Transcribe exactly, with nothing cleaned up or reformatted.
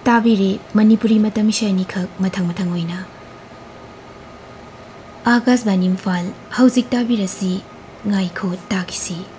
ताबिरे मणिपुरी मतम Saini खक मथंग मथंग ओइना Akashvani Imphal हौजिक ताबिरसी ngaiko takisi